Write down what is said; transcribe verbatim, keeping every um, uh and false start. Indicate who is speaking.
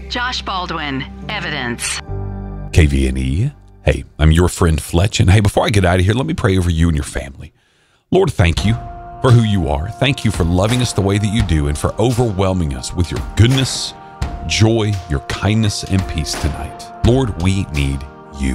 Speaker 1: Josh Baldwin, Evidence.
Speaker 2: K V N E. Hey, I'm your friend Fletch. And hey, before I get out of here, let me pray over you and your family. Lord, thank you for who you are. Thank you for loving us the way that you do and for overwhelming us with your goodness, joy, your kindness, and peace tonight. Lord, we need